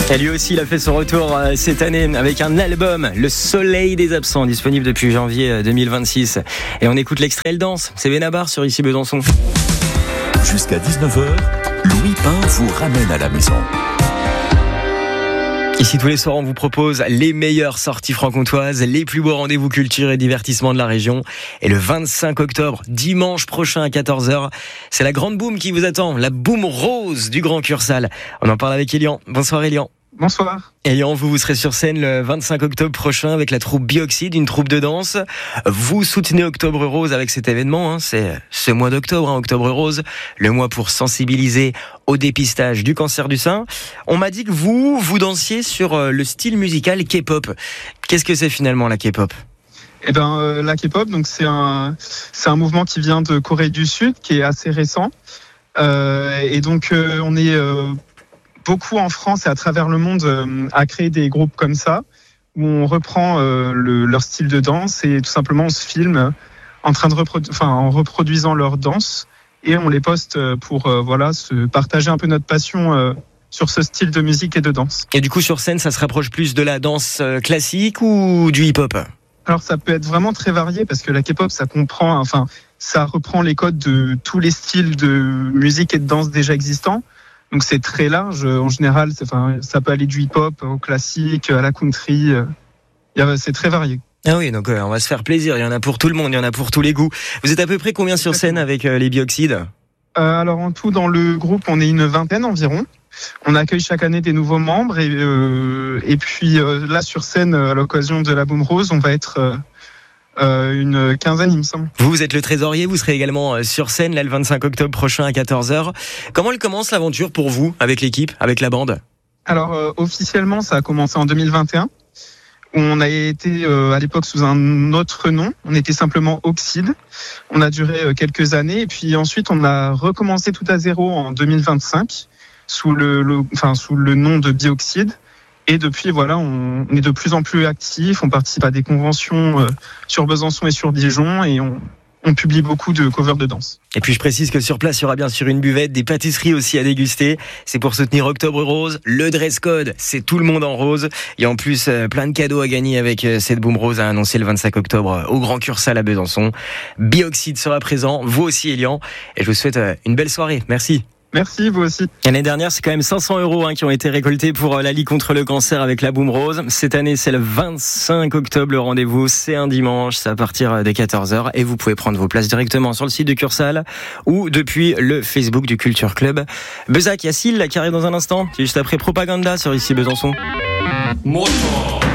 Et lui aussi, il a fait son retour cette année avec un album, Le Soleil des Absents, disponible depuis janvier 2026. Et on écoute l'extrait Elle danse. C'est Benabar sur Ici Besançon. Jusqu'à 19h, Louis Pain vous ramène à la maison. Ici, tous les soirs, on vous propose les meilleures sorties franc-comtoises, les plus beaux rendez-vous culture et divertissement de la région. Et le 25 octobre, dimanche prochain à 14h, c'est la grande boum qui vous attend, la boum rose du Grand Cursal. On en parle avec Elian. Bonsoir Elian. Bonsoir. Elian, vous serez sur scène le 25 octobre prochain avec la troupe Bioxyde, une troupe de danse. Vous soutenez Octobre Rose avec cet événement, c'est ce mois d'octobre, Octobre Rose, le mois pour sensibiliser au dépistage du cancer du sein. On m'a dit que vous dansiez sur le style musical K-pop. Qu'est-ce que c'est finalement la K-pop ? La K-pop, donc c'est un mouvement qui vient de Corée du Sud, qui est assez récent. On est beaucoup en France et à travers le monde à créer des groupes comme ça, où on reprend leur style de danse et tout simplement on se filme en reproduisant leur danse et on les poste pour se partager un peu notre passion sur ce style de musique et de danse. Et du coup sur scène, ça se rapproche plus de la danse classique ou du hip-hop ? Alors ça peut être vraiment très varié parce que la K-pop ça reprend les codes de tous les styles de musique et de danse déjà existants. Donc c'est très large. En général, ça peut aller du hip-hop au classique, à la country. C'est très varié. Ah oui, donc on va se faire plaisir. Il y en a pour tout le monde, il y en a pour tous les goûts. Vous êtes à peu près combien sur scène avec les Bioxydes ? Alors en tout, dans le groupe, on est une vingtaine environ. On accueille chaque année des nouveaux membres et puis là sur scène, à l'occasion de la Boum Rose, on va être une quinzaine, il me semble. Vous êtes le trésorier, vous serez également sur scène là, le 25 octobre prochain à 14h. Comment elle commence l'aventure pour vous, avec l'équipe, avec la bande ? Alors officiellement, ça a commencé en 2021. On a été à l'époque sous un autre nom, on était simplement Oxyde. On a duré quelques années et puis ensuite on a recommencé tout à zéro en 2025 sous le nom de Bioxyde. Et depuis, on est de plus en plus actifs, on participe à des conventions sur Besançon et sur Dijon et on publie beaucoup de covers de danse. Et puis je précise que sur place, il y aura bien sûr une buvette, des pâtisseries aussi à déguster. C'est pour soutenir Octobre Rose. Le dress code, c'est tout le monde en rose. Et en plus, plein de cadeaux à gagner avec cette Boum Rose à annoncer le 25 octobre au Grand Cursal à Besançon. Bioxyde sera présent, vous aussi Elian. Et je vous souhaite une belle soirée. Merci. Merci, vous aussi. L'année dernière, c'est quand même 500 € qui ont été récoltés pour la Ligue contre le cancer avec la Boum Rose. Cette année, c'est le 25 octobre, le rendez-vous. C'est un dimanche, c'est à partir des 14h. Et vous pouvez prendre vos places directement sur le site du Cursal ou depuis le Facebook du Culture Club. Bezac, Yacine qui arrive dans un instant. C'est juste après Propaganda sur Ici Besançon. Motor.